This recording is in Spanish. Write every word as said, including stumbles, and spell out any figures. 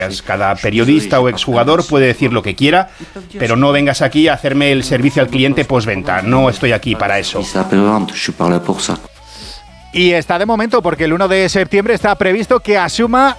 Cada periodista o exjugador puede decir lo que quiera, pero no vengas aquí a hacerme el servicio al cliente postventa. No estoy aquí para eso. Y está de momento porque el uno de septiembre está previsto que asuma